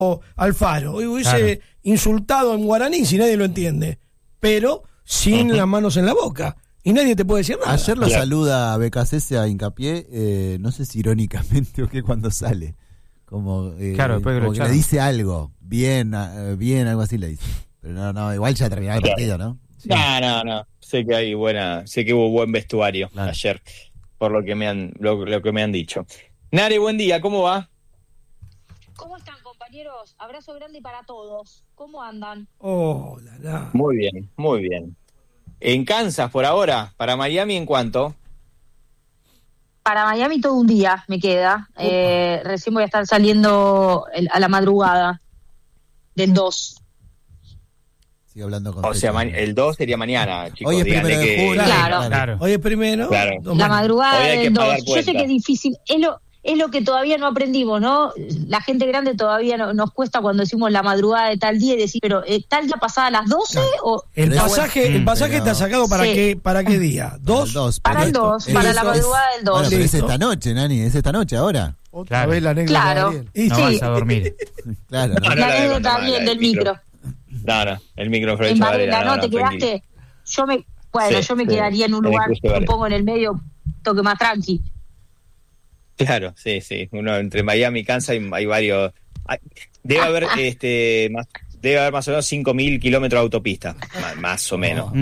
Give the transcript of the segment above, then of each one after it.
Alfaro, hubiese insultado en guaraní si nadie lo entiende, pero sin las manos en la boca. Y nadie te puede decir nada. Ayer lo saluda a BKC a Hincapié, no sé si irónicamente o qué, cuando sale. Como, como que le dice algo, bien, algo así le dice. Pero no, igual ya terminó el partido, ¿no? Sí. No. Sé que hubo buen vestuario ayer, por lo que me han dicho. Nare, buen día, ¿cómo va? ¿Cómo están, compañeros? Abrazo grande para todos. ¿Cómo andan? Hola. Muy bien. ¿En Kansas por ahora? ¿Para Miami en cuánto? Para Miami todo un día me queda. Recién voy a estar saliendo a la madrugada del 2. Sigue hablando con el 2 sería mañana, chicos. Hoy es 1 de julio. Claro. Hoy es primero. Claro. La madrugada del 2. Yo sé que es difícil. Es lo que todavía no aprendimos, ¿no? La gente grande todavía nos cuesta cuando decimos la madrugada de tal día y decir, pero tal día pasada a las 12 o... El pasaje está sacado para qué día? ¿2? Para el 2, para la madrugada del 2. Bueno, pero es esta noche, Nani, es esta noche ahora. Otra vez la anécdota. Claro. No vas a dormir. Claro. La anécdota bien del micro. No, el micro en Varela, ¿no? ¿Te quedaste? Yo me quedaría en un lugar, un poco en el medio, toque más tranqui. Claro, sí. Uno entre Miami y Kansas hay varios. Debe haber más o menos 5.000 kilómetros de autopista, más o menos.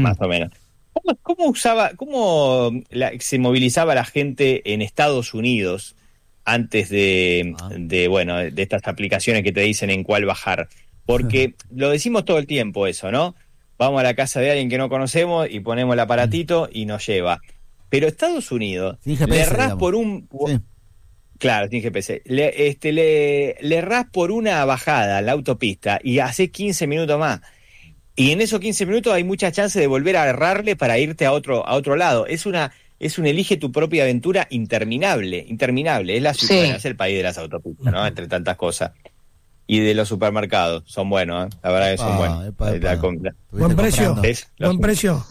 ¿Cómo se movilizaba la gente en Estados Unidos antes de estas aplicaciones que te dicen en cuál bajar? Porque lo decimos todo el tiempo eso, ¿no? Vamos a la casa de alguien que no conocemos y ponemos el aparatito y nos lleva. Pero Estados Unidos, sin GPS, le errás por un... Sí. Claro, sin GPS. Le errás por una bajada en la autopista y haces 15 minutos más. Y en esos 15 minutos hay mucha chance de volver a errarle para irte a otro lado. Es un elige tu propia aventura interminable. Es la ciudad, es el país de las autopistas, ¿no? Entre tantas cosas. Y de los supermercados, son buenos, ¿eh? La verdad que son buenos. Buen precio. Buen precio.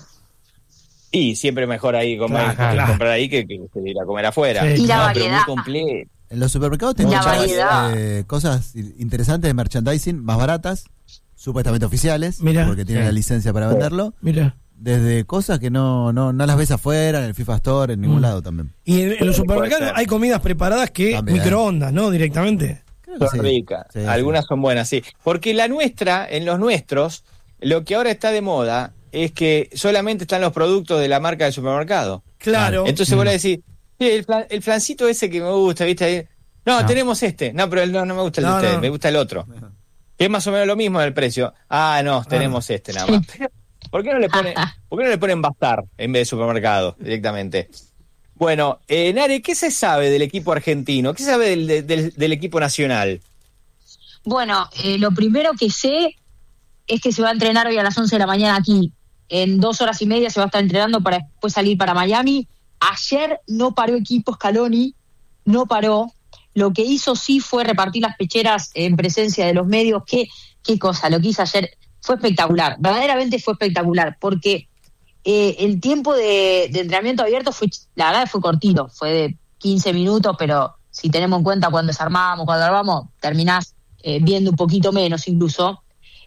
Y siempre mejor ahí comprar ahí que ir a comer afuera. Sí, y la variedad. En los supermercados tenés cosas interesantes de merchandising, más baratas, supuestamente oficiales, porque tienen la licencia para venderlo. Mira. Desde cosas que no las ves afuera, en el FIFA Store, en ningún lado también. Y en los supermercados hay comidas preparadas que también, microondas, ¿no? Directamente. Son ricas. Sí, algunas son buenas, sí. Porque en los nuestros, lo que ahora está de moda es que solamente están los productos de la marca del supermercado. Claro. Entonces vos le decís, el flancito ese que me gusta, ¿viste? No, tenemos este. No, pero no me gusta el de ustedes, me gusta el otro. Que es más o menos lo mismo el precio. Tenemos este nada más. ¿Por qué no le ponen Bastar en vez de supermercado directamente? Bueno, Nare, ¿qué se sabe del equipo argentino? ¿Qué se sabe del equipo nacional? Bueno, lo primero que sé es que se va a entrenar hoy a las 11 de la mañana aquí. En 2 horas y media se va a estar entrenando para después salir para Miami. Ayer no paró equipo Scaloni, no paró. Lo que hizo sí fue repartir las pecheras en presencia de los medios. ¿Qué cosa? Lo que hizo ayer fue espectacular, verdaderamente fue espectacular, porque el tiempo de entrenamiento abierto la verdad fue cortito, fue de 15 minutos, pero si tenemos en cuenta cuando desarmamos, cuando armamos, terminás viendo un poquito menos incluso.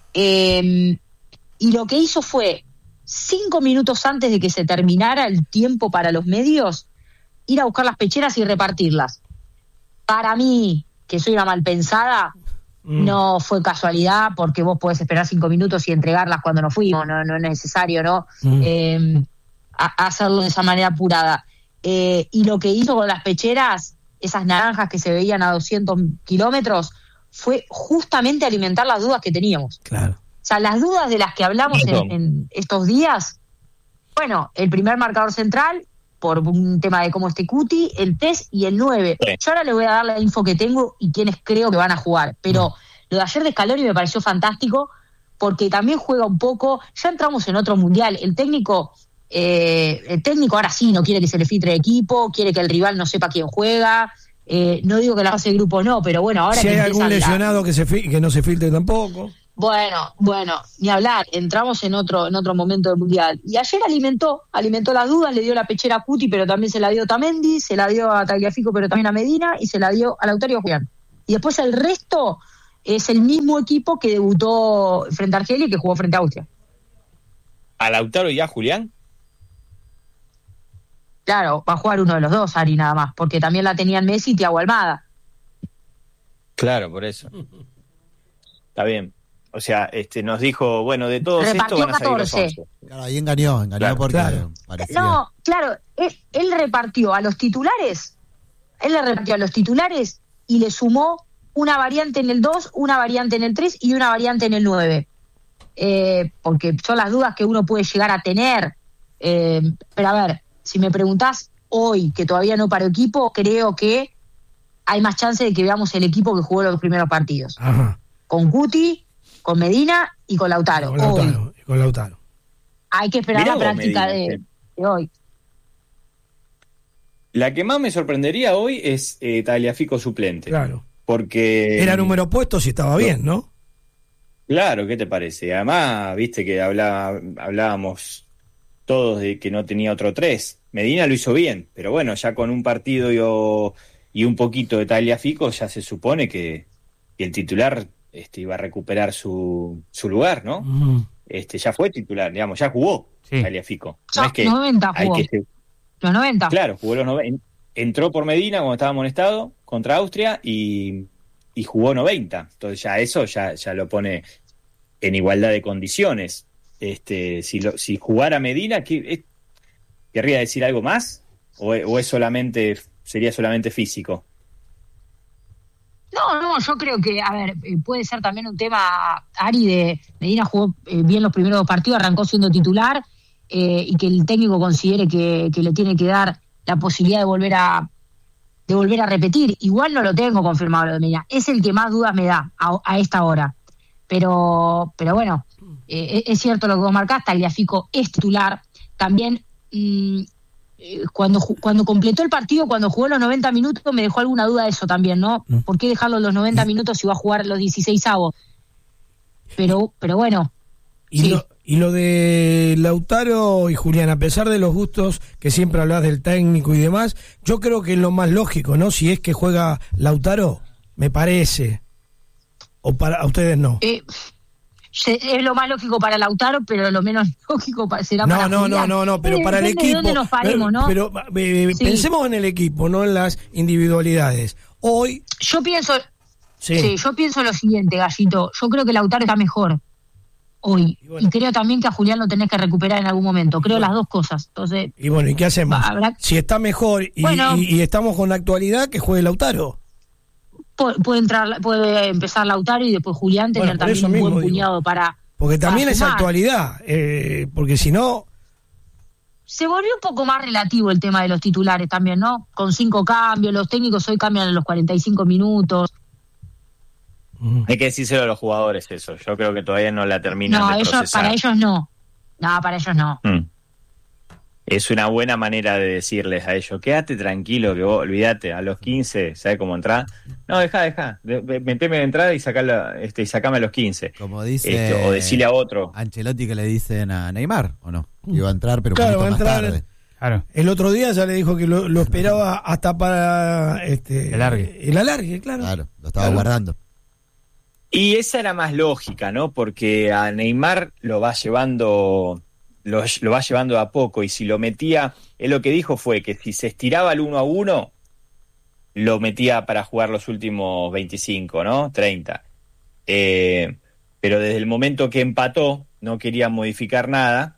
Y lo que hizo fue 5 minutos antes de que se terminara el tiempo para los medios, ir a buscar las pecheras y repartirlas. Para mí, que soy una malpensada, no fue casualidad, porque vos podés esperar 5 minutos y entregarlas cuando nos fuimos, no es necesario, ¿no? Hacerlo de esa manera apurada. Y lo que hizo con las pecheras, esas naranjas que se veían a 200 kilómetros, fue justamente alimentar las dudas que teníamos. Claro. O sea, las dudas de las que hablamos en estos días, bueno, el primer marcador central, por un tema de cómo esté Cuti, el TES y el 9. Sí. Yo ahora le voy a dar la info que tengo y quienes creo que van a jugar. Pero lo de ayer de Scaloni me pareció fantástico, porque también juega un poco, ya entramos en otro mundial, el técnico ahora sí no quiere que se le filtre equipo, quiere que el rival no sepa quién juega, no digo que la fase de grupo no, pero bueno, ahora si hay algún lesionado que no se filtre tampoco. Bueno, ni hablar, entramos en otro momento del mundial. Y ayer alimentó las dudas, le dio la pechera a Cuti, pero también se la dio a Otamendi, se la dio a Tagliafico, pero también a Medina, y se la dio a Lautaro Julián. Y después el resto, es el mismo equipo que debutó frente a Argelia y que jugó frente a Austria. ¿A Lautaro y a Julián? Claro, va a jugar uno de los dos, Ari, nada más, porque también la tenían Messi y Thiago Almada. Claro, por eso. Está bien. O sea, nos dijo, bueno, de todos estos van a salir los 11. Claro, ahí engañó claro, porque parecía... No, claro, él repartió a los titulares, y le sumó una variante en el 2, una variante en el 3 y una variante en el 9. Porque son las dudas que uno puede llegar a tener. Pero a ver, si me preguntás hoy, que todavía no paró equipo, creo que hay más chance de que veamos el equipo que jugó los primeros partidos. Ajá. Con Guti, con Medina y con Lautaro. Con Lautaro. Hay que esperar la práctica de hoy. La que más me sorprendería hoy es Tagliafico suplente. Claro. Porque... Era número puesto si estaba bien, ¿no? Claro, ¿qué te parece? Además, viste que hablábamos todos de que no tenía otro 3. Medina lo hizo bien, pero bueno, ya con un partido y un poquito de Tagliafico ya se supone que el titular iba a recuperar su lugar, ¿no? Ya fue titular, digamos, ya jugó Tagliafico. No es que 90 jugó. Los 90. Claro, jugó los 90. Entró por Medina cuando estaba amonestado contra Austria y jugó 90. Entonces ya eso ya lo pone en igualdad de condiciones. Si jugara Medina, ¿querría decir algo más? ¿O es sería solamente físico? No, yo creo que, a ver, puede ser también un tema, Ari, de Medina jugó bien los primeros 2 partidos, arrancó siendo titular, y que el técnico considere que le tiene que dar la posibilidad de volver a repetir. Igual no lo tengo confirmado lo de Medina, es el que más dudas me da a esta hora. Pero bueno, es cierto lo que vos marcás, Tagliafico es titular. También cuando completó el partido, cuando jugó los 90 minutos, me dejó alguna duda de eso también, ¿no? ¿Por qué dejarlo los 90 minutos si va a jugar los 16avos? Pero bueno. Y lo de Lautaro y Julián, a pesar de los gustos que siempre hablas del técnico y demás, yo creo que es lo más lógico, ¿no? Si es que juega Lautaro, me parece. ¿O para ustedes no? Es lo más lógico para Lautaro, pero lo menos lógico será para Julián. No, pero para el equipo. ¿De dónde nos paremos, no? Pero pensemos en el equipo, no en las individualidades. Hoy... Yo pienso lo siguiente, Gallito. Yo creo que Lautaro está mejor hoy. Y creo también que a Julián lo tenés que recuperar en algún momento. Creo las dos cosas. Entonces, y bueno, ¿y qué hacemos? Si está mejor y estamos con la actualidad, que juegue Lautaro. Puede empezar Lautaro y después Julián tener también un buen puñado para... Porque también es actualidad, porque si no... Se volvió un poco más relativo el tema de los titulares también, ¿no? Con 5 cambios, los técnicos hoy cambian en los 45 minutos. Hay que decírselo a los jugadores eso, yo creo que todavía no la terminan de procesar. Para ellos no. Para ellos no. Es una buena manera de decirles a ellos, quédate tranquilo, que vos, olvídate, a los 15, ¿sabes cómo entrar? No, dejá, meteme de entrada y sacame a los 15. Como dice... o decirle a otro. Ancelotti que le dicen a Neymar, ¿o no? Iba a entrar, pero claro, un poquito más tarde. Claro. El otro día ya le dijo que lo esperaba hasta para el alargue, claro. Claro, lo estaba guardando. Y esa era más lógica, ¿no? Porque a Neymar lo va llevando a poco, y si lo metía, él lo que dijo fue que si se estiraba el 1-1, lo metía para jugar los últimos 25, ¿no? 30. Pero desde el momento que empató, no quería modificar nada,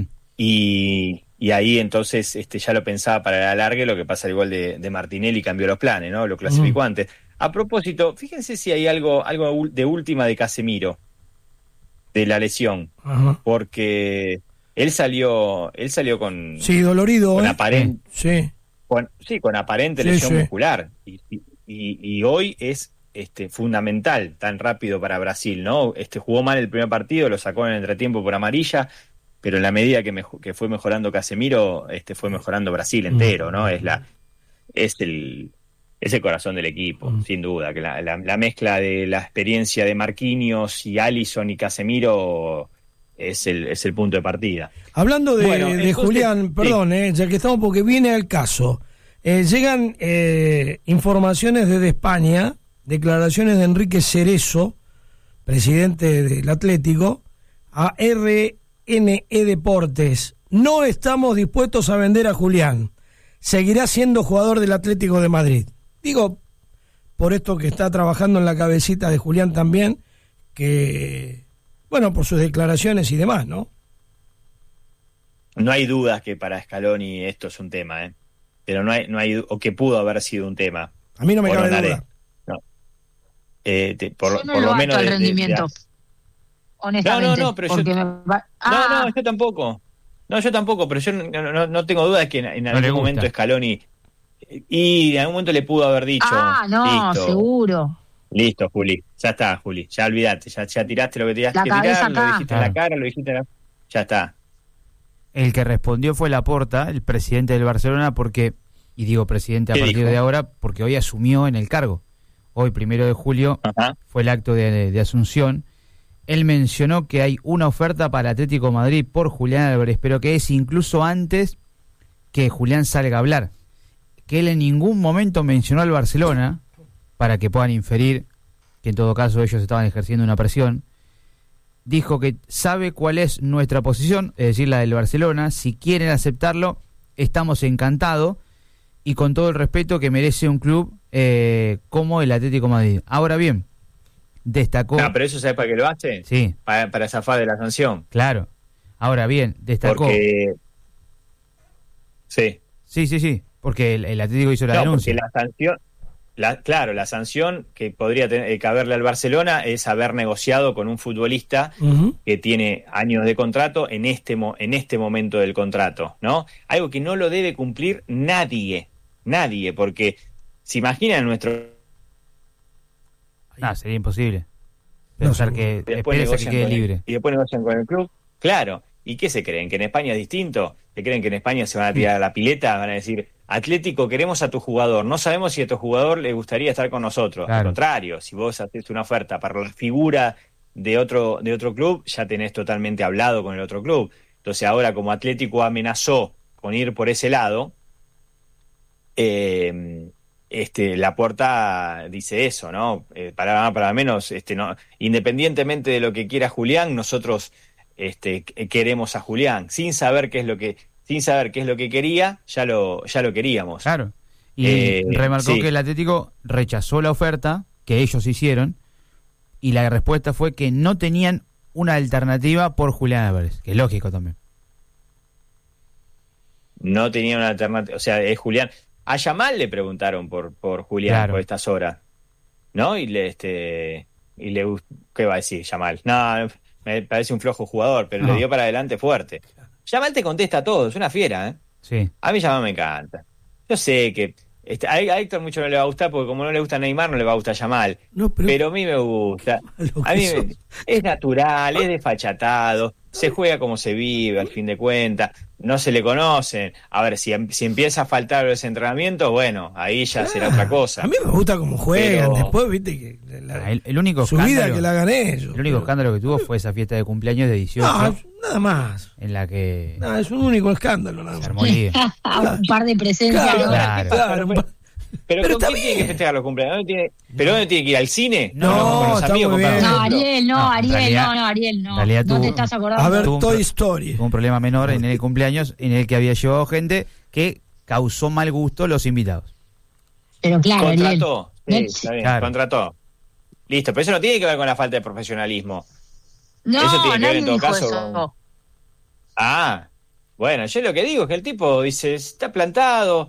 y ahí entonces ya lo pensaba para el alargue. Lo que pasa, el gol de Martinelli cambió los planes, ¿no? Lo clasificó antes. A propósito, fíjense si hay algo de última de Casemiro, de la lesión, porque él salió con... Sí, dolorido. Con aparente... con aparente lesión muscular. Y hoy es fundamental, tan rápido para Brasil, ¿no? Jugó mal el primer partido, lo sacó en el entretiempo por amarilla, pero en la medida que fue mejorando Casemiro, fue mejorando Brasil entero, ¿no? Es el corazón del equipo, sin duda, que la mezcla de la experiencia de Marquinhos y Alisson y Casemiro es el punto de partida. Hablando de Julián, perdón, ya que estamos, porque viene al caso, llegan informaciones desde España, declaraciones de Enrique Cerezo, presidente del Atlético, a RNE Deportes. No estamos dispuestos a vender a Julián. Seguirá siendo jugador del Atlético de Madrid. Digo, por esto que está trabajando en la cabecita de Julián también, que, bueno, por sus declaraciones y demás, ¿no? No hay dudas que para Scaloni esto es un tema, pero no hay o que pudo haber sido un tema. A mí no me cabe duda. No. Por lo menos el rendimiento. Honestamente. No, pero yo tampoco. No, yo tampoco, pero yo no tengo duda de que en algún momento Scaloni y en algún momento le pudo haber dicho. Listo, seguro. Listo, Juli. Ya está, Juli. Ya olvidate, ya tiraste lo que tenías que tirar, lo dijiste en la cara, lo dijiste ya está. El que respondió fue Laporta, el presidente del Barcelona, porque, y digo presidente a partir de ahora, porque hoy asumió en el cargo. Hoy, 1 de julio, fue el acto de asunción. Él mencionó que hay una oferta para Atlético de Madrid por Julián Álvarez, pero que es incluso antes que Julián salga a hablar. Que él en ningún momento mencionó al Barcelona, para que puedan inferir que en todo caso ellos estaban ejerciendo una presión. Dijo que sabe cuál es nuestra posición, es decir, la del Barcelona. Si quieren aceptarlo, estamos encantados y con todo el respeto que merece un club como el Atlético de Madrid. Ahora bien, destacó... No, pero eso ¿sabes para qué lo hace? Sí. Para zafar de la sanción. Claro. Ahora bien, destacó... Porque... Sí. Porque el Atlético hizo la denuncia. Porque la sanción... La sanción que podría caberle al Barcelona es haber negociado con un futbolista que tiene años de contrato en este momento del contrato, ¿no? Algo que no lo debe cumplir nadie, porque se imaginan nuestro... sería imposible pensar que quede libre. Y después negocian con el club, claro. ¿Y qué se creen? ¿Que en España es distinto? ¿Se creen que en España se van a tirar a la pileta? Van a decir, Atlético, queremos a tu jugador. No sabemos si a tu jugador le gustaría estar con nosotros. Claro. Al contrario, si vos haces una oferta para la figura de otro club, ya tenés totalmente hablado con el otro club. Entonces ahora, como Atlético amenazó con ir por ese lado, Laporta dice eso, ¿no? Para menos, no, independientemente de lo que quiera Julián, nosotros queremos a Julián, sin saber qué es lo que quería, ya lo queríamos. Claro. Y remarcó que el Atlético rechazó la oferta que ellos hicieron y la respuesta fue que no tenían una alternativa por Julián Álvarez, que es lógico también. No tenían una alternativa, o sea, es Julián. A Yamal le preguntaron por Julián, claro, por estas horas, ¿no? ¿Qué va a decir Yamal? No, me parece un flojo jugador, pero le dio para adelante fuerte. Yamal te contesta todo, es una fiera, ¿eh? Sí. A mí Yamal me encanta. Yo sé que a Héctor mucho no le va a gustar, porque como no le gusta Neymar, no le va a gustar Yamal. No, pero a mí me gusta. A mí es natural, es desfachatado, se juega como se vive, al fin de cuentas. No se le conocen. A ver, si empieza a faltar los entrenamientos, bueno, ahí ya será otra cosa. A mí me gusta cómo juegan. Después, viste que el único su vida que la gané ellos. El único escándalo que tuvo fue esa fiesta de cumpleaños de 18. No, nada más. En la que... No, es un único escándalo. Nada más. Un par de presencias. Claro. Pero ¿con quién tiene que festejar los cumpleaños? ¿Pero dónde tiene que ir? ¿Al cine? No, con los amigos. Ariel, no. No te estás acordando. A ver, Toy Story. Tuvo un problema menor en el cumpleaños en el que había llevado gente que causó mal gusto a los invitados. Pero claro, contrató. Ariel. Sí, está bien, claro. Contrató. Listo, pero eso no tiene que ver con la falta de profesionalismo. No, eso tiene que ver en todo caso eso. Bueno, yo lo que digo es que el tipo dice, está plantado,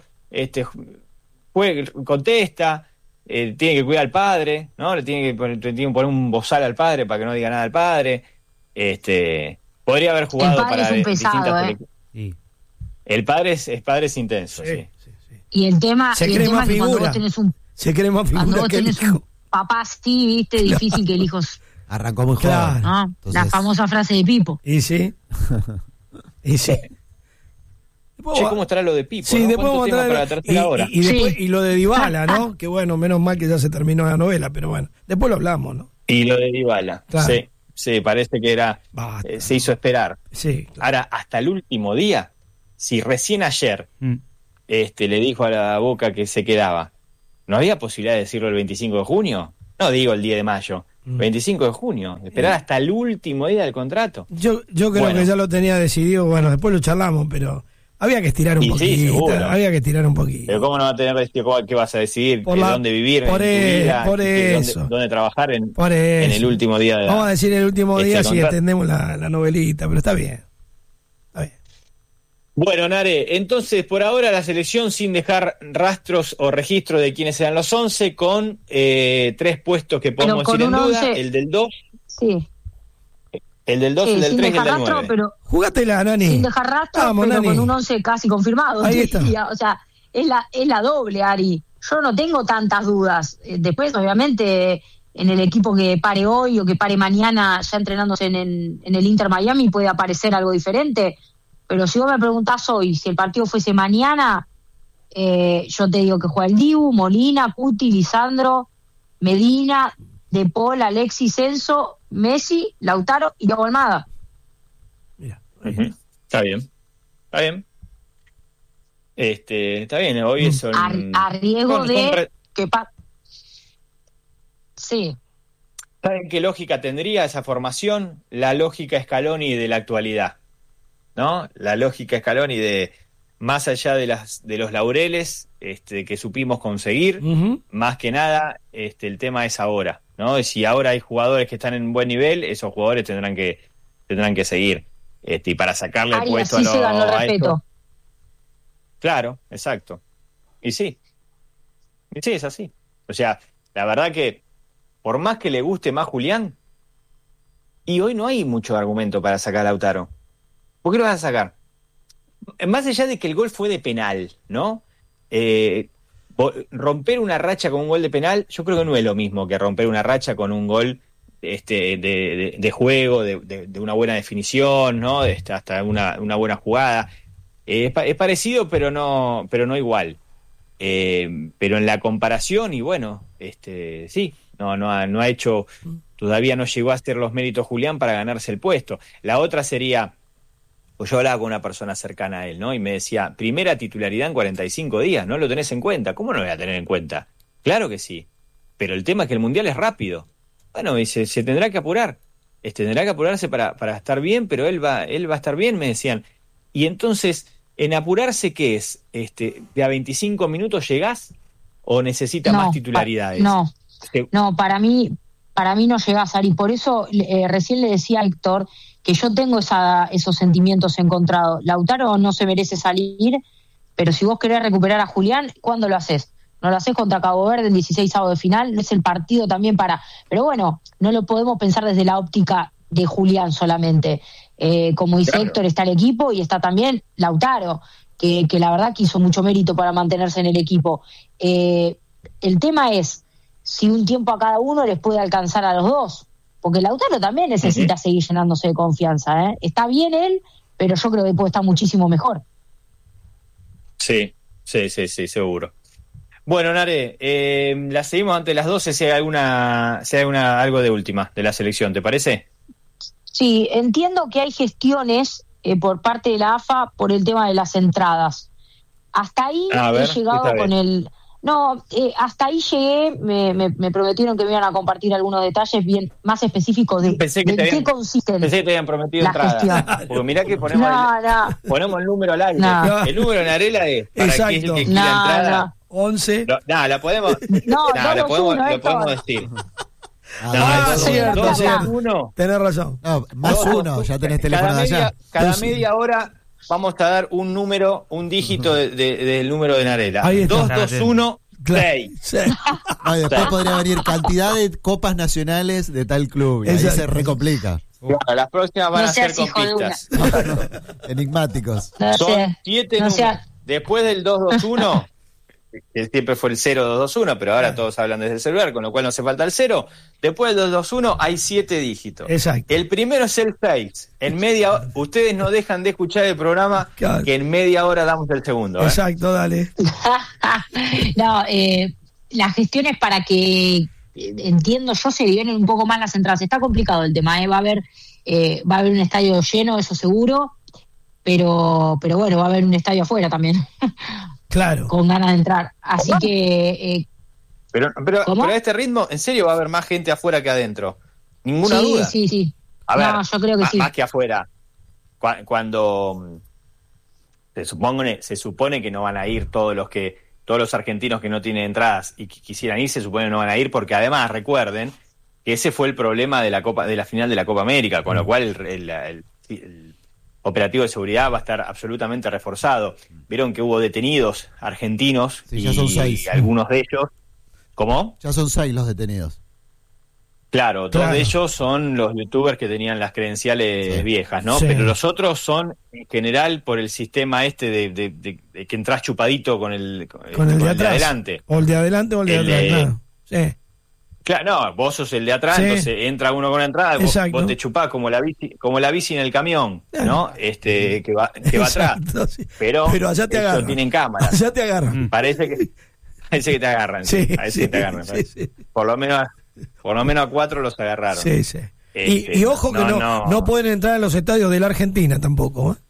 contesta, tiene que cuidar al padre, ¿no? Le tiene que poner un bozal al padre para que no diga nada al padre. Podría haber jugado para distintas sí. El padre es intenso, sí. Y el tema se cree más figura. Cuando vos tenés se cree más figura que el hijo. Un papá así, viste, difícil que el hijo arrancó muy joven. ¿No? Entonces... La famosa frase de Pipo. Y sí. ¿Cómo estará lo de Pipo? Sí, ¿no? después vamos a para la tercera hora. Y lo de Dybala, ¿no? Que bueno, menos mal que ya se terminó la novela, pero bueno, después lo hablamos, ¿no? Y lo de Dybala, claro. Sí, parece que era se hizo esperar. Sí, claro. Ahora, hasta el último día, si recién ayer le dijo a la Boca que se quedaba, ¿No había posibilidad de decirlo el 25 de junio? No digo el 10 de mayo. 25 de junio. Esperar hasta el último día del contrato. Yo creo que ya lo tenía decidido. Bueno, después lo charlamos, pero había que estirar un poquito. Había que estirar un poquito. Pero ¿cómo no va a tener qué vas a decidir? ¿Dónde vivir en tu vida? Por eso. ¿Dónde trabajar en el último día de Vamos a decir el último día si extendemos la novelita, pero está bien. Bueno, Nare, entonces por ahora la selección sin dejar rastros o registros de quiénes eran los 11, con 3 puestos que podemos decir en duda, 11, el del 2. Sí. El del 2, el del 3 y el del 9. Pero júgatela, Nani. Sin dejar rastro, pero Nani, con un 11 casi confirmado. Ahí está. O sea, es la doble, Ari. Yo no tengo tantas dudas. Después, obviamente, en el equipo que pare hoy o que pare mañana ya entrenándose en el Inter Miami puede aparecer algo diferente. Pero si vos me preguntás hoy, si el partido fuese mañana, yo te digo que juega el Dibu, Molina, Cuti, Lisandro, Medina, De Paul, Alexis, Enzo, Messi, Lautaro y Thiago Almada. Mira, está bien. Está bien, hoy son... A riesgo de que... Sí. ¿Saben qué lógica tendría esa formación? La lógica Scaloni de la actualidad, ¿no? La lógica Scaloni de, más allá de los laureles que supimos conseguir, más que nada el tema es ahora, ¿no? Y si ahora hay jugadores que están en buen nivel, esos jugadores tendrán que seguir, y para sacarle el puesto a respeto. Claro, exacto. Y sí, es así. O sea, la verdad que por más que le guste más Julián, y hoy no hay mucho argumento para sacar a Lautaro. ¿Por qué lo vas a sacar? Más allá de que el gol fue de penal, ¿no? Romper una racha con un gol de penal, yo creo que no es lo mismo que romper una racha con un gol de juego, de una buena definición, ¿no? Hasta una buena jugada. Es parecido, pero no igual. Pero en la comparación, y bueno, sí, no ha hecho, todavía no llegó a hacer los méritos Julián para ganarse el puesto. La otra sería, pues yo hablaba con una persona cercana a él, ¿no? Y me decía, primera titularidad en 45 días, ¿no lo tenés en cuenta? ¿Cómo no lo voy a tener en cuenta? Claro que sí, pero el tema es que el Mundial es rápido. Bueno, dice, se tendrá que apurar, tendrá que apurarse para estar bien, pero él va a estar bien, me decían. Y entonces, ¿en apurarse qué es? ¿De a 25 minutos llegás o necesitas más titularidades? No, para mí no llegás, Ari. Por eso recién le decía a Héctor que yo tengo esos sentimientos encontrados. Lautaro no se merece salir, pero si vos querés recuperar a Julián, ¿cuándo lo haces? No lo haces contra Cabo Verde el 16avo de final, no es el partido también para... Pero bueno, no lo podemos pensar desde la óptica de Julián solamente. Como dice Héctor, está el equipo y está también Lautaro, que la verdad que hizo mucho mérito para mantenerse en el equipo. El tema es si un tiempo a cada uno les puede alcanzar a los dos, porque Lautaro también necesita seguir llenándose de confianza, ¿eh? Está bien él, pero yo creo que puede estar muchísimo mejor. Sí, seguro. Bueno, Nare, la seguimos antes de las 12, si hay algo de última de la selección, ¿te parece? Sí, entiendo que hay gestiones por parte de la AFA por el tema de las entradas. Hasta ahí he llegado con el... No, hasta ahí llegué, me prometieron que me iban a compartir algunos detalles bien más específicos de qué consiste. Pensé que te habían prometido entrada. Porque mirá que ponemos el número al aire. No. El número en Arela es para que el que quiera entrada. 11. La podemos decir. Cierto. 2-1. Tenés razón. No, más uno, ya tenés teléfono de allá. Cada media hora vamos a dar un dígito del número de Narela. 221 6. Después podría venir cantidad de copas nacionales de tal club. Y ahí se recomplica. Bueno, las próximas van a ser con pistas. Enigmáticos. Son 7 números. Después del 221, que siempre fue el 0221, pero ahora todos hablan desde el celular, con lo cual no hace falta el 0. Después del 221 hay 7 dígitos. Exacto. El primero es el 6. En media hora, ustedes no dejan de escuchar el programa, que en media hora damos el segundo. Exacto, dale. No, las gestiones para que, entiendo yo, se vienen un poco más las entradas. Está complicado el tema, va a haber un estadio lleno, eso seguro, pero bueno, va a haber un estadio afuera también. Claro. Con ganas de entrar. Así que Pero a este ritmo, ¿en serio va a haber más gente afuera que adentro? ¿Ninguna duda? Sí. A ver, yo creo que sí. Más que afuera. Cuando se supone que no van a ir todos los argentinos que no tienen entradas y que quisieran ir, se supone que no van a ir, porque además recuerden que ese fue el problema de la final de la Copa América, con lo cual el operativo de seguridad va a estar absolutamente reforzado. Vieron que hubo detenidos argentinos ya son 6. Y algunos de ellos. ¿Cómo? Ya son 6 los detenidos. Claro, 2 de ellos son los youtubers que tenían las credenciales viejas, ¿no? Sí. Pero los otros son, en general, por el sistema de que entras chupadito con el de adelante. O el de adelante o el de atrás, claro. Sí. Claro, no, vos sos el de atrás, entonces entra uno con la entrada, vos te chupás como la bici en el camión, ¿no? Que va atrás. Sí. Pero allá te agarran. Tienen cámaras. Allá te agarran. Parece que te agarran. Parece que te agarran. Sí. Por lo menos a 4 los agarraron. Sí. Y ojo que no pueden entrar a los estadios de la Argentina tampoco, ¿eh?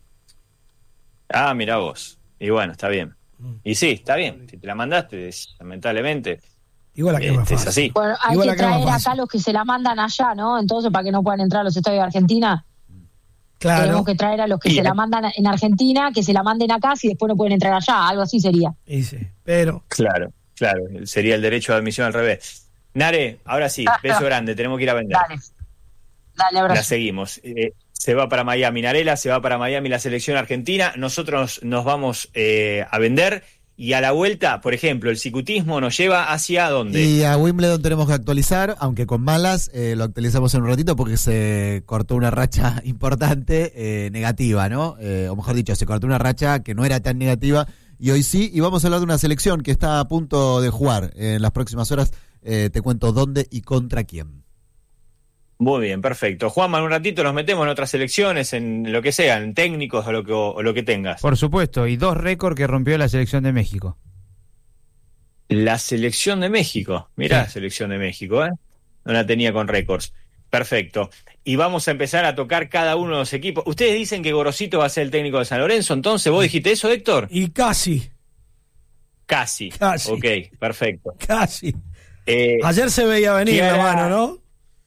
Ah, mirá vos. Y bueno, está bien. Y sí, está bien. Si te la mandaste, lamentablemente. Igual que más fácil. Es así. Bueno, hay que traer acá los que se la mandan allá, ¿no? Entonces, para que no puedan entrar a los estadios de Argentina, tenemos que traer a los que se la mandan en Argentina, que se la manden acá, si después no pueden entrar allá. Algo así sería. Pero... Claro. Sería el derecho de admisión al revés. Nare, ahora sí, beso grande, tenemos que ir a vender. Dale, abrazo. La seguimos. Se va para Miami Narela, se va para Miami la selección argentina. Nosotros nos vamos a vender. Y a la vuelta, por ejemplo, el cicutismo nos lleva ¿hacia dónde? Y a Wimbledon tenemos que actualizar, aunque con malas, lo actualizamos en un ratito porque se cortó una racha importante, negativa, ¿no? O mejor dicho, se cortó una racha que no era tan negativa y hoy sí. Y vamos a hablar de una selección que está a punto de jugar. En las próximas horas te cuento dónde y contra quién. Muy bien, perfecto. Juanma, en un ratito nos metemos en otras selecciones, en lo que sea, en técnicos o lo que tengas. Por supuesto, y 2 récords que rompió la selección de México. La selección de México, mirá, la selección de México, no la tenía con récords. Perfecto. Y vamos a empezar a tocar cada uno de los equipos. Ustedes dicen que Gorosito va a ser el técnico de San Lorenzo, entonces, ¿vos dijiste eso, Héctor? Y casi. Ok, perfecto. Casi. Ayer se veía venir la mano, ¿no?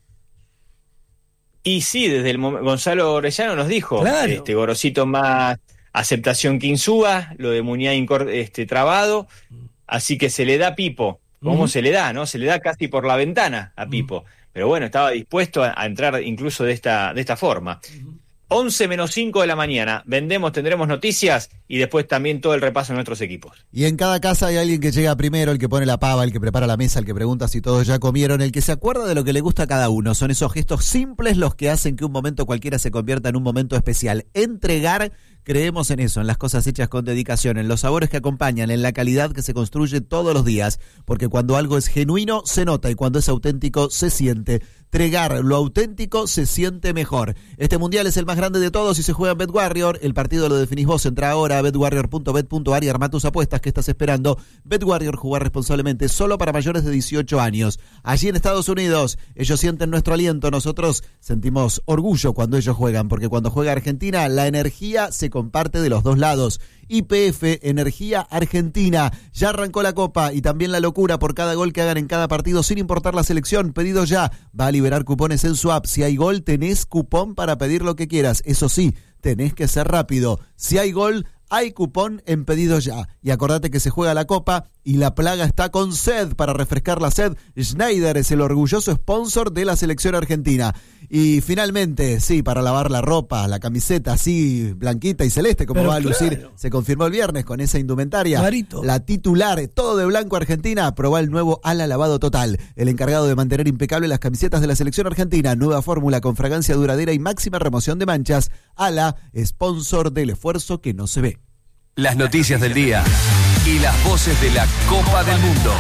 Y sí, desde el Gonzalo Orellano nos dijo, claro. Gorosito más aceptación que Insúa, lo de Muñay trabado, así que se le da Pipo. ¿Cómo se le da, no? Se le da casi por la ventana a Pipo. Pero bueno, estaba dispuesto a entrar incluso de esta forma. 11 menos 5 de la mañana, tendremos noticias y después también todo el repaso de nuestros equipos. Y en cada casa hay alguien que llega primero, el que pone la pava, el que prepara la mesa, el que pregunta si todos ya comieron, el que se acuerda de lo que le gusta a cada uno. Son esos gestos simples los que hacen que un momento cualquiera se convierta en un momento especial. Entregar, creemos en eso, en las cosas hechas con dedicación, en los sabores que acompañan, en la calidad que se construye todos los días, porque cuando algo es genuino se nota y cuando es auténtico se siente. Entregar lo auténtico se siente mejor. Este mundial es el más grande de todos y se juega en BetWarrior. El partido lo definís vos. Entra ahora a betwarrior.bet.ar y arma tus apuestas. ¿Qué estás esperando? BetWarrior, jugar responsablemente, solo para mayores de 18 años. Allí en Estados Unidos, ellos sienten nuestro aliento. Nosotros sentimos orgullo cuando ellos juegan, porque cuando juega Argentina, la energía se comparte de los dos lados. YPF, Energía Argentina. Ya arrancó la Copa y también la locura por cada gol que hagan en cada partido, sin importar la selección. Pedido ya. Va a liberar cupones en su app. Si hay gol, tenés cupón para pedir lo que quieras. Eso sí, tenés que ser rápido. Si hay gol, hay cupón en Pedido Ya. Y acordate que se juega la Copa y la plaga está con sed. Para refrescar la sed, Schneider es el orgulloso sponsor de la selección argentina. Y finalmente, sí, para lavar la ropa, la camiseta así blanquita y celeste, como va a lucir, se confirmó el viernes con esa indumentaria. Clarito. La titular, todo de blanco Argentina, probá el nuevo Ala Lavado Total. El encargado de mantener impecable las camisetas de la selección argentina. Nueva fórmula con fragancia duradera y máxima remoción de manchas. Ala, sponsor del esfuerzo que no se ve. Las noticias del día y las voces de la Copa del Mundo.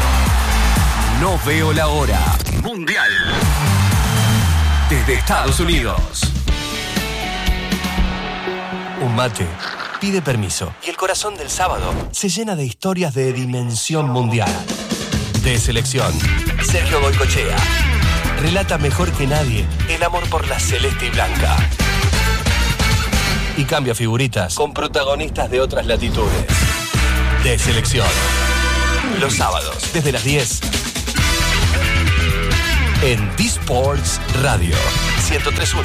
No veo la hora. Mundial. Desde Estados Unidos. Un mate pide permiso y el corazón del sábado se llena de historias de dimensión mundial. De selección, Sergio Goycochea relata mejor que nadie el amor por la celeste y blanca. Y cambia figuritas con protagonistas de otras latitudes. De selección. Los sábados, desde las 10, en D-Sports Radio 103.1.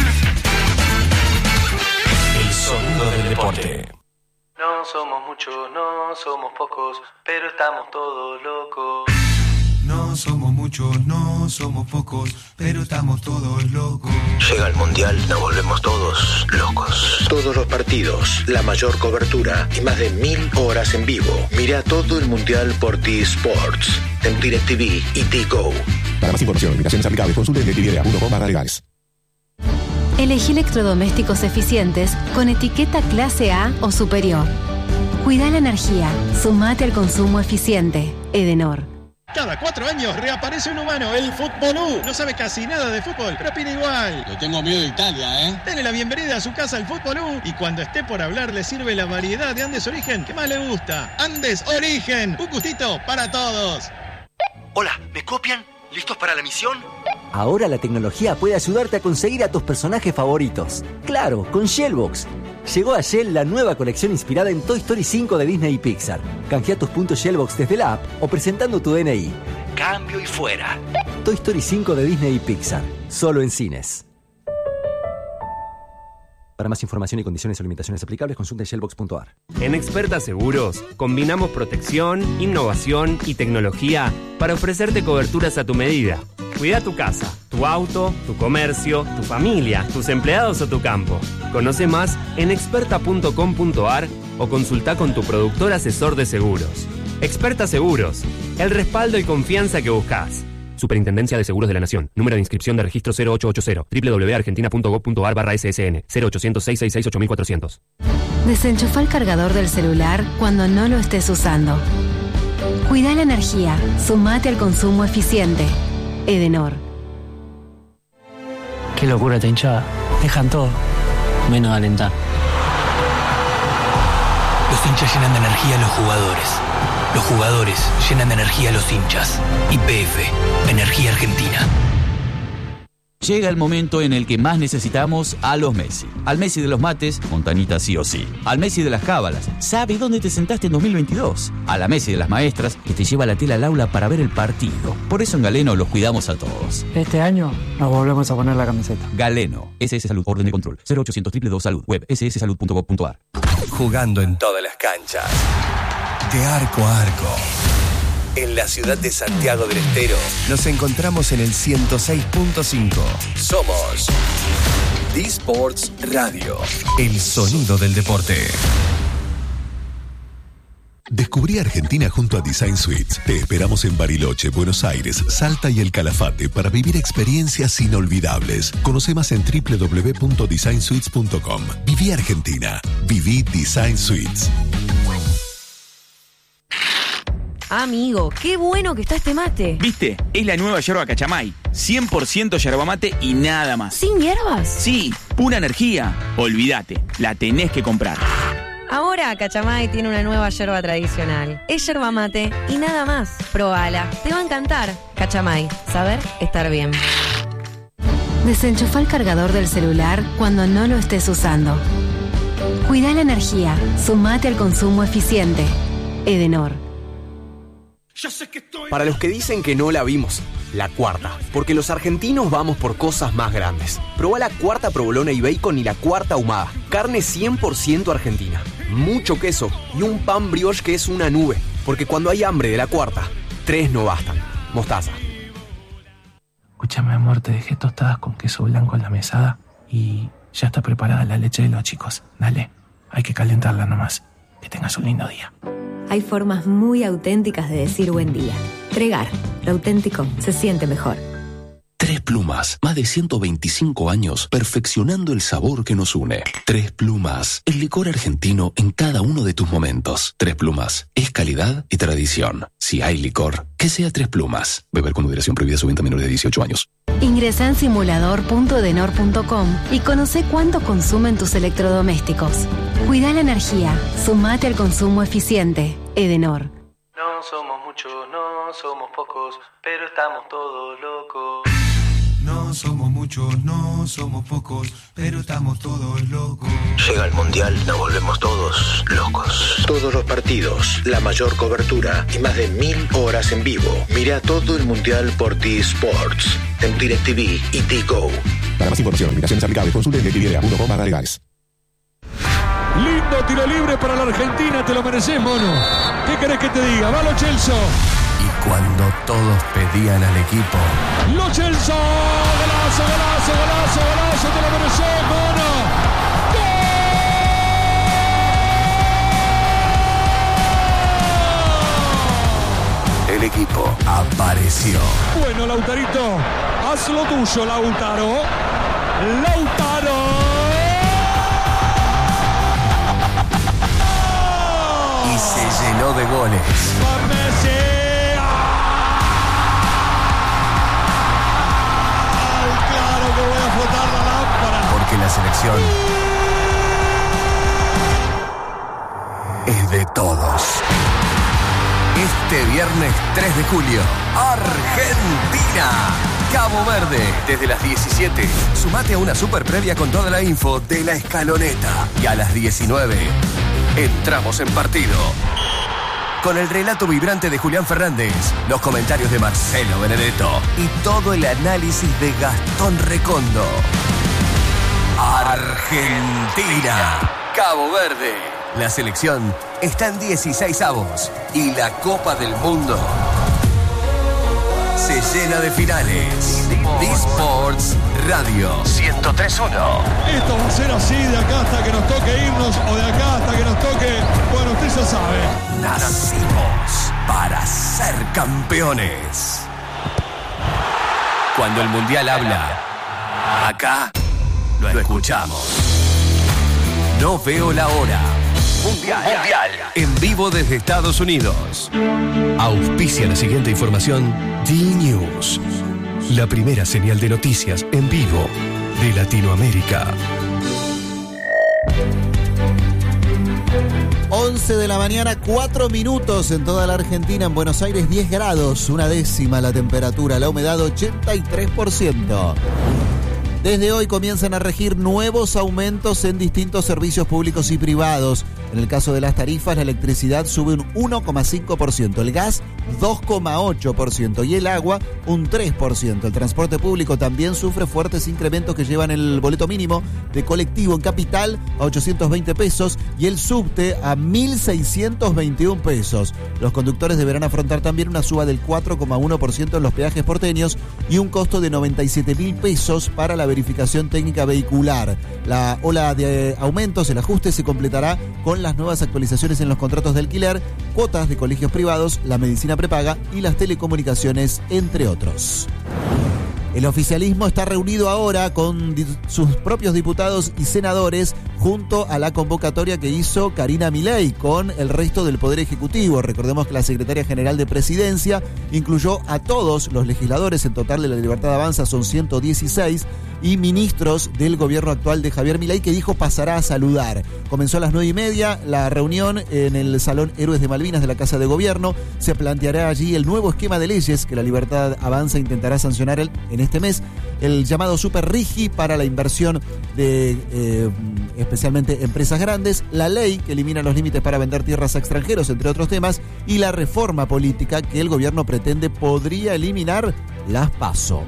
El sonido del deporte. No somos muchos, no somos pocos, pero estamos todos locos. No somos muchos, no somos pocos, pero estamos todos locos. Llega el Mundial, nos volvemos todos locos. Todos los partidos, la mayor cobertura y más de 1000 horas en vivo. Mira todo el Mundial por T-Sports, en DirecTV y T-Go. Para más información, limitaciones aplicables, consulte DirecTV.com/legales. Elegí electrodomésticos eficientes con etiqueta clase A o superior. Cuida la energía, sumate al consumo eficiente. Edenor. Cada 4 años reaparece un humano, el Futbolú. No sabe casi nada de fútbol, pero opina igual. Le tengo miedo de Italia, ¿eh? Dele la bienvenida a su casa al Futbolú y cuando esté por hablar le sirve la variedad de Andes Origen que más le gusta. Andes Origen, un gustito para todos. Hola, ¿me copian? ¿Listos para la misión? Ahora la tecnología puede ayudarte a conseguir a tus personajes favoritos. Claro, con Shellbox. Llegó a Shell la nueva colección inspirada en Toy Story 5 de Disney y Pixar. Canjea tus puntos Shellbox desde la app o presentando tu DNI. Cambio y fuera. Toy Story 5 de Disney y Pixar. Solo en cines. Para más información y condiciones o limitaciones aplicables, consulta shellbox.ar. En Experta Seguros, combinamos protección, innovación y tecnología para ofrecerte coberturas a tu medida. Cuida tu casa, tu auto, tu comercio, tu familia, tus empleados o tu campo. Conoce más en experta.com.ar o consulta con tu productor asesor de seguros. Experta Seguros, el respaldo y confianza que buscas. Superintendencia de Seguros de la Nación. Número de inscripción de registro 0880. www.argentina.gov.ar/ssn. 0800-666-8400. Desenchufa el cargador del celular cuando no lo estés usando. Cuida la energía. Sumate al consumo eficiente. Edenor. Qué locura esta hinchada. Dejan todo, menos alentar. Los hinchas llenan de energía a los jugadores. Los jugadores llenan de energía a los hinchas. YPF, Energía Argentina. Llega el momento en el que más necesitamos a los Messi. Al Messi de los mates, Montanita sí o sí. Al Messi de las cábalas, sabe dónde te sentaste en 2022. A la Messi de las maestras, que te lleva la tela al aula para ver el partido. Por eso en Galeno los cuidamos a todos. Este año nos volvemos a poner la camiseta. Galeno, SS Salud, orden de control. 0800 222 Salud, web sssalud.gov.ar. Jugando en todas las canchas. De arco a arco. En la ciudad de Santiago del Estero nos encontramos en el 106.5. Somos D-Sports Radio, el sonido del deporte. Descubrí Argentina junto a Design Suites. Te esperamos en Bariloche, Buenos Aires, Salta y El Calafate para vivir experiencias inolvidables. Conoce más en www.designsuites.com. Viví Argentina. Viví Design Suites. Amigo, qué bueno que está este mate. ¿Viste? Es la nueva yerba Cachamay. 100% yerba mate y nada más. ¿Sin hierbas? Sí, pura energía. Olvídate, la tenés que comprar. Ahora Cachamay tiene una nueva yerba tradicional. Es yerba mate y nada más. Probala, te va a encantar. Cachamay, saber estar bien. Desenchufa el cargador del celular cuando no lo estés usando. Cuida la energía, sumate al consumo eficiente. Edenor. Para los que dicen que no la vimos, la cuarta, porque los argentinos vamos por cosas más grandes. Probá la cuarta provolona y bacon y la cuarta ahumada. Carne 100% argentina, mucho queso y un pan brioche que es una nube. Porque cuando hay hambre de la cuarta, 3 no bastan. Mostaza. Escúchame, amor, te dejé tostadas con queso blanco en la mesada y ya está preparada la leche de los chicos. Dale, hay que calentarla nomás. Que tengas un lindo día. Hay formas muy auténticas de decir buen día. Tregar, lo auténtico se siente mejor. Tres Plumas, más de 125 años perfeccionando el sabor que nos une. Tres Plumas, el licor argentino en cada uno de tus momentos. Tres Plumas, es calidad y tradición. Si hay licor, que sea Tres Plumas. Beber con moderación, prohibida su venta a menores de 18 años. Ingresa en simulador.edenor.com y conoce cuánto consumen tus electrodomésticos. Cuida la energía, sumate al consumo eficiente. Edenor. No somos muchos, no somos pocos, pero estamos todos locos. no somos muchos, no somos pocos, pero estamos todos locos. Llega el Mundial, nos volvemos todos locos. Todos los partidos, la mayor cobertura y más de 1000 horas en vivo. Mira todo el Mundial por T-Sports, en DirecTV y T-Go. Para más información, invitaciones aplicables, consulte en DirecTV.com/legales. Lindo tiro libre para la Argentina, te lo mereces, mono. ¿Qué querés que te diga? ¡Va Lo Celso! Y cuando todos pedían al equipo, ¡Lo Celso! ¡Golazo, golazo, golazo, golazo! ¡Te lo mereces, mono! ¡Gol! El equipo apareció. Bueno, Lautarito, haz lo tuyo, Lautaro. ¡Lautaro! Y se llenó de goles. Claro que voy a flotar la lámpara. Porque la selección es de todos. Este viernes 3 de julio, Argentina, Cabo Verde, desde las 17. Sumate a una super previa con toda la info de La Escaloneta. Y a las 19, entramos en partido. Con el relato vibrante de Julián Fernández, los comentarios de Marcelo Benedetto y todo el análisis de Gastón Recondo. Argentina, Cabo Verde. La selección está en 16avos y la Copa del Mundo se llena de finales. T-Sports Radio 103.1. Esto va a ser así de acá hasta que nos toque irnos o de acá hasta que nos toque, bueno, usted ya sabe. Nacimos para ser campeones. Cuando el Mundial habla, acá lo escuchamos. No veo la hora. Mundial. En vivo desde Estados Unidos. Auspicia la siguiente información D-News. La primera señal de noticias en vivo de Latinoamérica. 11 de la mañana, 4 minutos en toda la Argentina. En Buenos Aires, 10 grados, 1/10 la temperatura, la humedad 83%. Desde hoy comienzan a regir nuevos aumentos en distintos servicios públicos y privados. En el caso de las tarifas, la electricidad sube un 1,5%, el gas 2,8% y el agua un 3%. El transporte público también sufre fuertes incrementos que llevan el boleto mínimo de colectivo en Capital a 820 pesos y el subte a 1.621 pesos. Los conductores deberán afrontar también una suba del 4,1% en los peajes porteños y un costo de 97.000 pesos para la verificación técnica vehicular. La ola de aumentos, el ajuste se completará con las nuevas actualizaciones en los contratos de alquiler, cuotas de colegios privados, la medicina prepaga y las telecomunicaciones, entre otros. El oficialismo está reunido ahora con sus propios diputados y senadores junto a la convocatoria que hizo Karina Milei con el resto del Poder Ejecutivo. Recordemos que la secretaria general de Presidencia incluyó a todos los legisladores, en total de la Libertad Avanza son 116, y ministros del gobierno actual de Javier Milei, que dijo pasará a saludar. Comenzó a las 9:30 la reunión en el Salón Héroes de Malvinas de la Casa de Gobierno. Se planteará allí el nuevo esquema de leyes que la Libertad Avanza intentará sancionar en este mes, el llamado Super Rigi para la inversión de especialmente empresas grandes, la ley que elimina los límites para vender tierras a extranjeros, entre otros temas, y la reforma política que el gobierno pretende podría eliminar las PASO.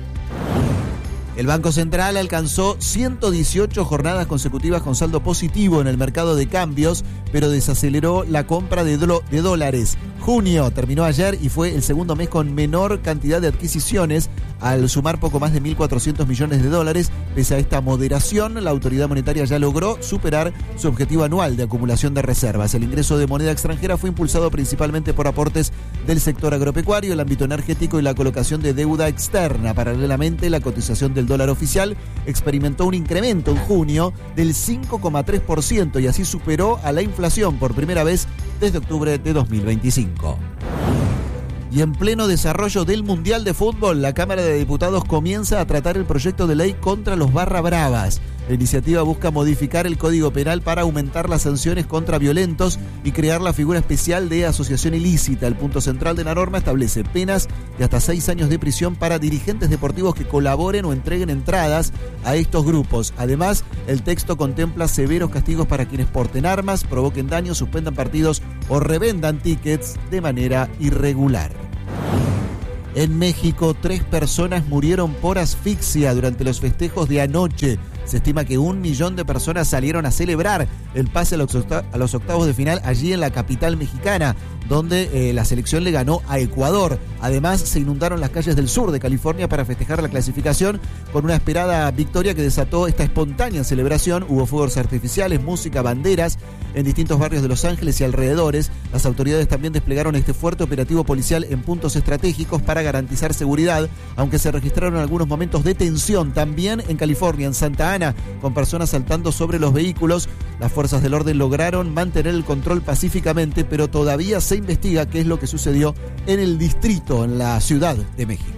El Banco Central alcanzó 118 jornadas consecutivas con saldo positivo en el mercado de cambios, pero desaceleró la compra de dólares. Junio terminó ayer y fue el segundo mes con menor cantidad de adquisiciones, al sumar poco más de 1.400 millones de dólares. Pese a esta moderación, la autoridad monetaria ya logró superar su objetivo anual de acumulación de reservas. El ingreso de moneda extranjera fue impulsado principalmente por aportes del sector agropecuario, el ámbito energético y la colocación de deuda externa. Paralelamente, la cotización del dólar oficial experimentó un incremento en junio del 5,3% y así superó a la inflación por primera vez desde octubre de 2025. Y en pleno desarrollo del Mundial de Fútbol, la Cámara de Diputados comienza a tratar el proyecto de ley contra los barra bravas. La iniciativa busca modificar el Código Penal para aumentar las sanciones contra violentos y crear la figura especial de asociación ilícita. El punto central de la norma establece penas de hasta 6 años de prisión para dirigentes deportivos que colaboren o entreguen entradas a estos grupos. Además, el texto contempla severos castigos para quienes porten armas, provoquen daños, suspendan partidos o revendan tickets de manera irregular. En México, 3 personas murieron por asfixia durante los festejos de anoche. Se estima que 1 millón de personas salieron a celebrar el pase a los octavos de final allí en la capital mexicana, donde la selección le ganó a Ecuador. Además, se inundaron las calles del sur de California para festejar la clasificación con una esperada victoria que desató esta espontánea celebración. Hubo fuegos artificiales, música, banderas en distintos barrios de Los Ángeles y alrededores. Las autoridades también desplegaron este fuerte operativo policial en puntos estratégicos para garantizar seguridad, aunque se registraron algunos momentos de tensión también en California, en Santa Ana, con personas saltando sobre los vehículos. Las fuerzas del orden lograron mantener el control pacíficamente, pero todavía se investiga qué es lo que sucedió en el distrito, en la Ciudad de México.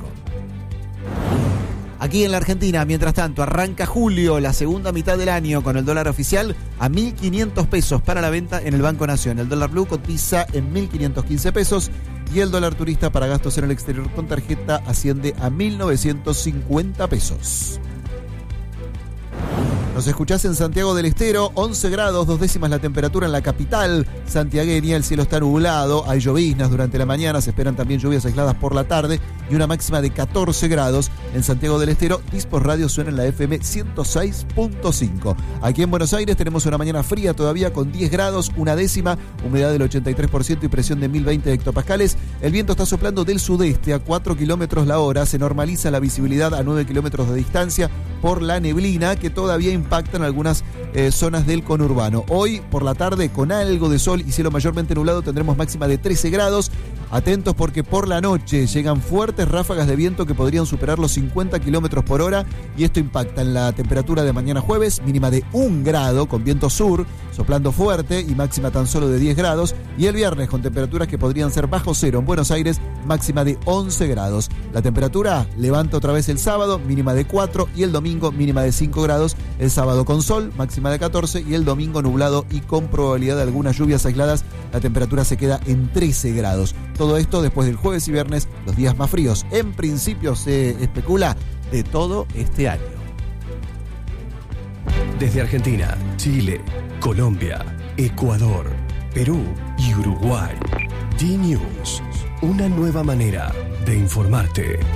Aquí en la Argentina, mientras tanto, arranca julio, la segunda mitad del año, con el dólar oficial a 1.500 pesos para la venta en el Banco Nación. El dólar blue cotiza en 1.515 pesos y el dólar turista para gastos en el exterior con tarjeta asciende a 1.950 pesos. Nos escuchás en Santiago del Estero, 11 grados, 2 décimas la temperatura en la capital santiagueña. El cielo está nublado, hay lloviznas durante la mañana, se esperan también lluvias aisladas por la tarde y una máxima de 14 grados en Santiago del Estero. Dispos Radio suena en la FM 106.5. Aquí en Buenos Aires tenemos una mañana fría todavía con 10 grados, 1 décima, humedad del 83% y presión de 1020 hectopascales. El viento está soplando del sudeste a 4 kilómetros la hora. Se normaliza la visibilidad a 9 kilómetros de distancia por la neblina que todavía impactan algunas zonas del conurbano. Hoy por la tarde, con algo de sol y cielo mayormente nublado, tendremos máxima de 13 grados. Atentos porque por la noche llegan fuertes ráfagas de viento que podrían superar los 50 kilómetros por hora y esto impacta en la temperatura de mañana jueves, mínima de 1 grado con viento sur soplando fuerte y máxima tan solo de 10 grados. Y el viernes con temperaturas que podrían ser bajo cero en Buenos Aires, máxima de 11 grados. La temperatura levanta otra vez el sábado, mínima de 4, y el domingo mínima de 5 grados. El sábado con sol, máxima de 14, y el domingo nublado y con probabilidad de algunas lluvias aisladas. La temperatura se queda en 13 grados. Todo esto después del jueves y viernes, los días más fríos. En principio se especula de todo este año. Desde Argentina, Chile, Colombia, Ecuador, Perú y Uruguay. D-News, una nueva manera de informarte.